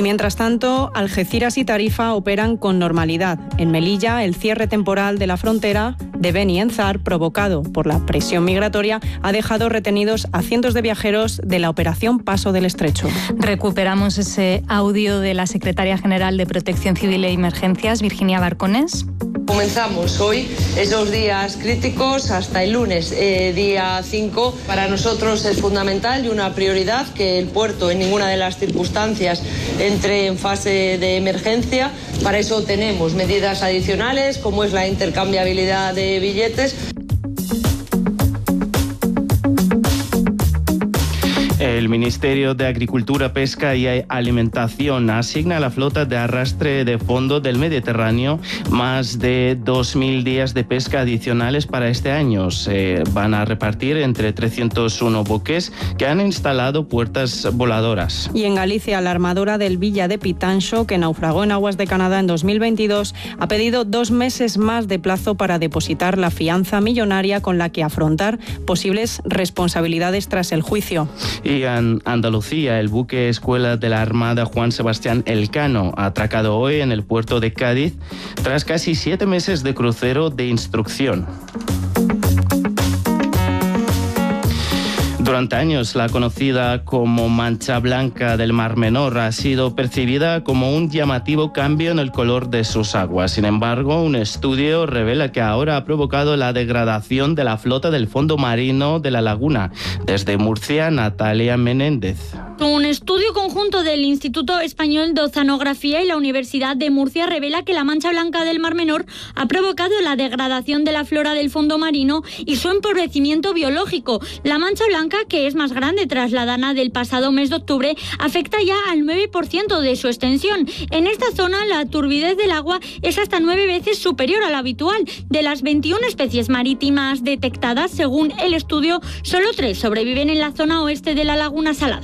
Mientras tanto, Algeciras y Tarifa operan con normalidad. En Melilla, el cierre temporal de la frontera de Beni en Zar, provocado por la presión migratoria, ha dejado retenidos a cientos de viajeros de la operación Paso del Estrecho. Recuperamos ese audio de la secretaria general de Protección Civil e Emergencias, Virginia Barcones. Comenzamos hoy esos días críticos hasta el lunes, día 5. Para nosotros es fundamental y una prioridad que el puerto en ninguna de las circunstancias entre en fase de emergencia. Para eso tenemos medidas adicionales como es la intercambiabilidad de billetes. El Ministerio de Agricultura, Pesca y Alimentación asigna a la flota de arrastre de fondo del Mediterráneo más de 2.000 días de pesca adicionales para este año. Se van a repartir entre 301 buques que han instalado puertas voladoras. Y en Galicia, la armadora del Villa de Pitanxo, que naufragó en aguas de Canadá en 2022, ha pedido 2 meses más de plazo para depositar la fianza millonaria con la que afrontar posibles responsabilidades tras el juicio. Y en Andalucía, el buque escuela de la Armada Juan Sebastián Elcano ha atracado hoy en el puerto de Cádiz tras casi 7 meses de crucero de instrucción. Durante años, la conocida como mancha blanca del Mar Menor ha sido percibida como un llamativo cambio en el color de sus aguas. Sin embargo, un estudio revela que ahora ha provocado la degradación de la flota del fondo marino de la laguna. Desde Murcia, Natalia Menéndez. Un estudio conjunto del Instituto Español de Oceanografía y la Universidad de Murcia revela que la mancha blanca del Mar Menor ha provocado la degradación de la flora del fondo marino y su empobrecimiento biológico. La mancha blanca, que es más grande tras la dana del pasado mes de octubre, afecta ya al 9% de su extensión. En esta zona, la turbidez del agua es hasta 9 veces superior a la habitual. De las 21 especies marítimas detectadas, según el estudio, solo 3 sobreviven en la zona oeste de la Laguna Salada.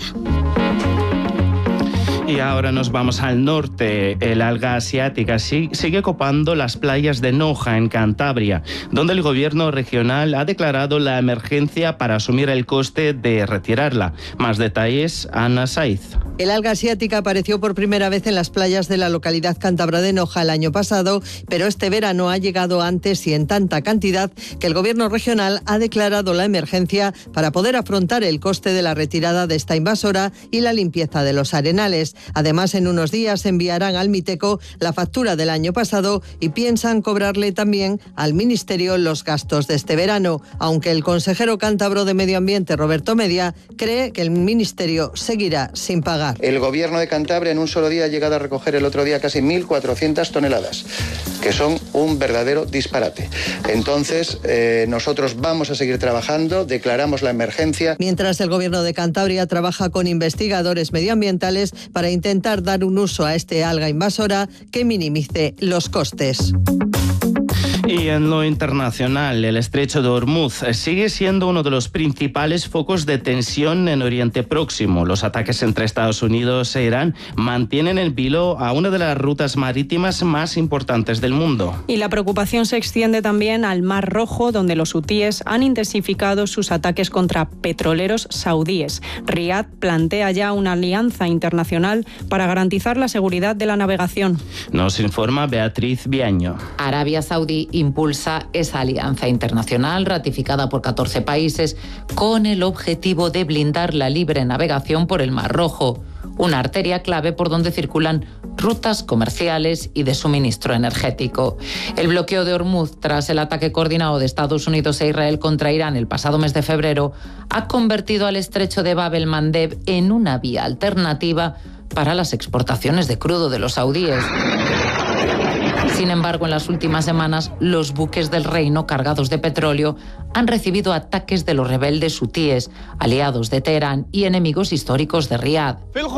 Y ahora nos vamos al norte. El alga asiática sigue copando las playas de Noja, en Cantabria, donde el gobierno regional ha declarado la emergencia para asumir el coste de retirarla. Más detalles, Ana Saiz. El alga asiática apareció por primera vez en las playas de la localidad cántabra de Noja el año pasado, pero este verano ha llegado antes y en tanta cantidad que el gobierno regional ha declarado la emergencia para poder afrontar el coste de la retirada de esta invasora y la limpieza de los arenales. Además, en unos días enviarán al Miteco la factura del año pasado y piensan cobrarle también al Ministerio los gastos de este verano, aunque el consejero cántabro de Medio Ambiente, Roberto Media, cree que el Ministerio seguirá sin pagar. El gobierno de Cantabria en un solo día ha llegado a recoger el otro día casi 1.400 toneladas, que son un verdadero disparate. Entonces, nosotros vamos a seguir trabajando, declaramos la emergencia. Mientras el gobierno de Cantabria trabaja con investigadores medioambientales para intentar dar un uso a este alga invasora que minimice los costes. Y en lo internacional, el estrecho de Hormuz sigue siendo uno de los principales focos de tensión en Oriente Próximo. Los ataques entre Estados Unidos e Irán mantienen en vilo a una de las rutas marítimas más importantes del mundo. Y la preocupación se extiende también al Mar Rojo, donde los hutíes han intensificado sus ataques contra petroleros saudíes. Riad plantea ya una alianza internacional para garantizar la seguridad de la navegación. Nos informa Beatriz Viaño. Arabia Saudí impulsa esa alianza internacional ratificada por 14 países con el objetivo de blindar la libre navegación por el Mar Rojo, una arteria clave por donde circulan rutas comerciales y de suministro energético. El bloqueo de Hormuz tras el ataque coordinado de Estados Unidos e Israel contra Irán el pasado mes de febrero ha convertido al estrecho de Bab el-Mandeb en una vía alternativa para las exportaciones de crudo de los saudíes. Sin embargo, en las últimas semanas, los buques del reino cargados de petróleo han recibido ataques de los rebeldes hutíes, aliados de Teherán y enemigos históricos de Riad.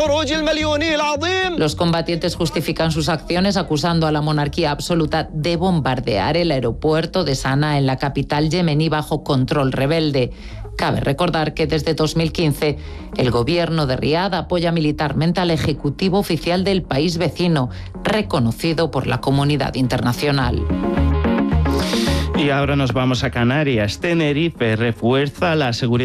Los combatientes justifican sus acciones acusando a la monarquía absoluta de bombardear el aeropuerto de Sanaa en la capital yemení bajo control rebelde. Cabe recordar que desde 2015 el gobierno de Riad apoya militarmente al ejecutivo oficial del país vecino, reconocido por la comunidad internacional. Y ahora nos vamos a Canarias. Tenerife refuerza la seguridad